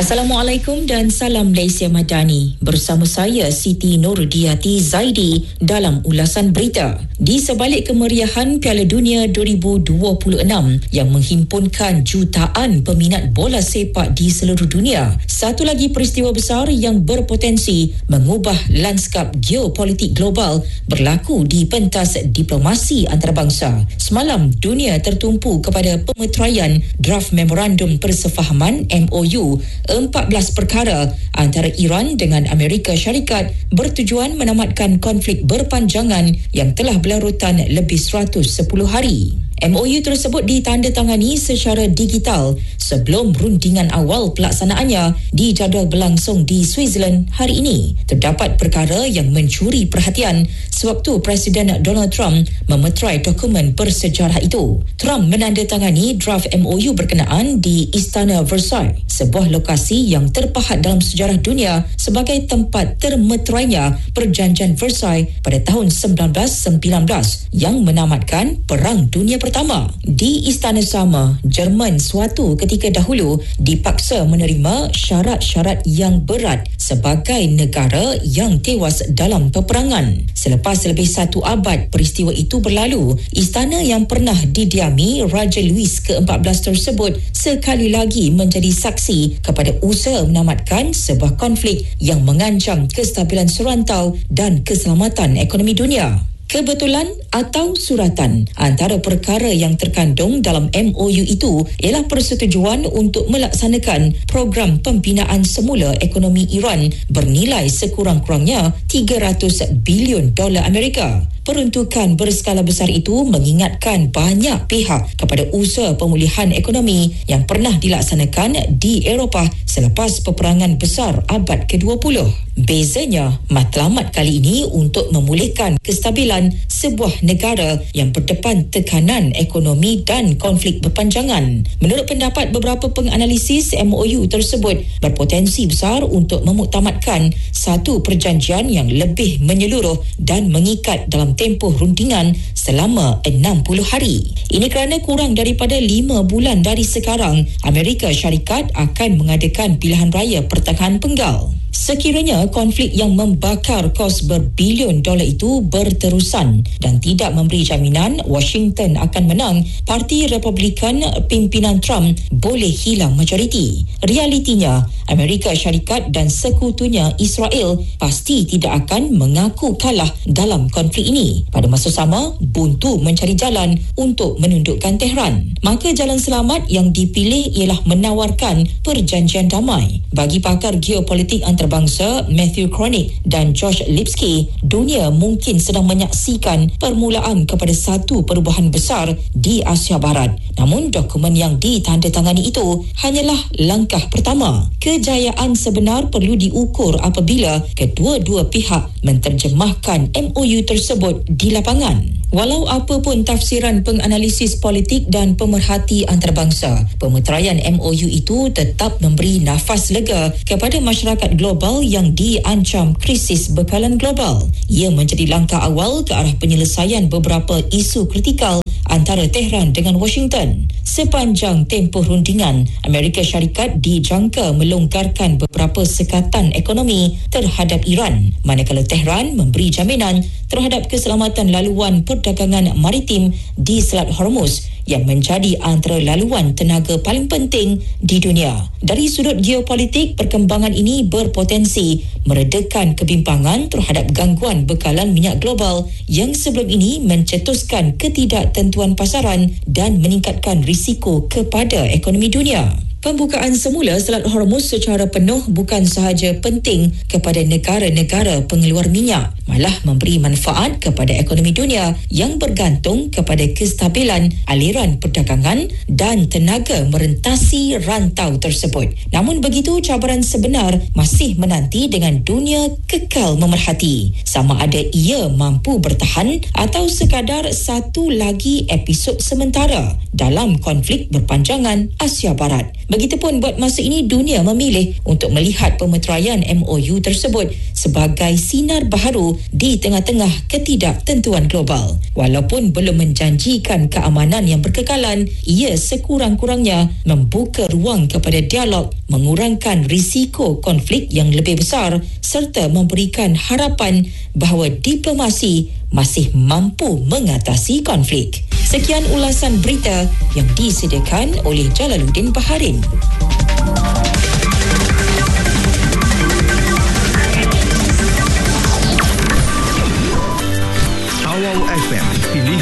Assalamualaikum dan salam Malaysia Madani. Bersama saya Siti Nurdiati Zaidi dalam ulasan berita. Di sebalik kemeriahan Piala Dunia 2026 yang menghimpunkan jutaan peminat bola sepak di seluruh dunia, satu lagi peristiwa besar yang berpotensi mengubah lanskap geopolitik global berlaku di pentas diplomasi antarabangsa. Semalam dunia tertumpu kepada pemeteraian draft memorandum persefahaman MOU 14 perkara antara Iran dengan Amerika Syarikat bertujuan menamatkan konflik berpanjangan yang telah berlarutan lebih 110 hari. MOU tersebut ditandatangani secara digital sebelum rundingan awal pelaksanaannya dijadual berlangsung di Switzerland hari ini. Terdapat perkara yang mencuri perhatian sewaktu Presiden Donald Trump memeterai dokumen bersejarah itu. Trump menandatangani draft MOU berkenaan di Istana Versailles, sebuah lokasi yang terpahat dalam sejarah dunia sebagai tempat termeterainya Perjanjian Versailles pada tahun 1919 yang menamatkan Perang Dunia Pertama. Di istana sama, Jerman suatu ketika dahulu dipaksa menerima syarat-syarat yang berat sebagai negara yang tewas dalam peperangan. Selepas lebih 1 abad peristiwa itu berlalu, istana yang pernah didiami Raja Louis ke-14 tersebut sekali lagi menjadi saksi kepada usaha menamatkan sebuah konflik yang mengancam kestabilan serantau dan keselamatan ekonomi dunia. Kebetulan atau suratan, antara perkara yang terkandung dalam MOU itu ialah persetujuan untuk melaksanakan program pembinaan semula ekonomi Iran bernilai sekurang-kurangnya $300 bilion Amerika. Peruntukan berskala besar itu mengingatkan banyak pihak kepada usaha pemulihan ekonomi yang pernah dilaksanakan di Eropah selepas peperangan besar abad ke-20. Bezanya, matlamat kali ini untuk memulihkan kestabilan sebuah negara yang berdepan tekanan ekonomi dan konflik berpanjangan. Menurut pendapat beberapa penganalisis, MOU tersebut berpotensi besar untuk memuktamadkan satu perjanjian yang lebih menyeluruh dan mengikat dalam tempoh rundingan selama 60 hari. Ini kerana kurang daripada 5 bulan dari sekarang, Amerika Syarikat akan mengadakan pilihan raya pertengahan penggal. Sekiranya konflik yang membakar kos berbilion dolar itu berterusan dan tidak memberi jaminan Washington akan menang, Parti Republikan pimpinan Trump boleh hilang majoriti. Realitinya, Amerika Syarikat dan sekutunya Israel pasti tidak akan mengaku kalah dalam konflik ini. Pada masa sama, buntu mencari jalan untuk menundukkan Tehran. Maka jalan selamat yang dipilih ialah menawarkan perjanjian damai. Bagi pakar geopolitik antarabangsa Matthew Kronik dan Josh Lipsky, dunia mungkin sedang menyaksikan permulaan kepada satu perubahan besar di Asia Barat. Namun dokumen yang ditandatangani itu hanyalah langkah pertama. Kejayaan sebenar perlu diukur apabila kedua-dua pihak menterjemahkan MOU tersebut di lapangan. Walau apapun tafsiran penganalisis politik dan pemerhati antarabangsa, pemeteraian MOU itu tetap memberi nafas lega kepada masyarakat global yang diancam krisis bekalan global. Ia menjadi langkah awal ke arah penyelesaian beberapa isu kritikal antara Tehran dengan Washington. Sepanjang tempoh rundingan, Amerika Syarikat dijangka melonggarkan beberapa sekatan ekonomi terhadap Iran, manakala Tehran memberi jaminan terhadap keselamatan laluan perdagangan maritim di Selat Hormuz yang menjadi antara laluan tenaga paling penting di dunia. Dari sudut geopolitik, perkembangan ini berpotensi meredakan kebimbangan terhadap gangguan bekalan minyak global yang sebelum ini mencetuskan ketidaktentuan pasaran dan meningkatkan risiko kepada ekonomi dunia. Pembukaan semula Selat Hormuz secara penuh bukan sahaja penting kepada negara-negara pengeluar minyak, malah memberi manfaat kepada ekonomi dunia yang bergantung kepada kestabilan aliran perdagangan dan tenaga merentasi rantau tersebut. Namun begitu, cabaran sebenar masih menanti dengan dunia kekal memerhati sama ada ia mampu bertahan atau sekadar satu lagi episod sementara dalam konflik berpanjangan Asia Barat. Begitupun buat masa ini dunia memilih untuk melihat pemeteraian MOU tersebut sebagai sinar baharu di tengah-tengah ketidaktentuan global. Walaupun belum menjanjikan keamanan yang berkekalan, ia sekurang-kurangnya membuka ruang kepada dialog, mengurangkan risiko konflik yang lebih besar serta memberikan harapan bahawa diplomasi masih mampu mengatasi konflik. Sekian ulasan berita yang disediakan oleh Jalaluddin Baharin.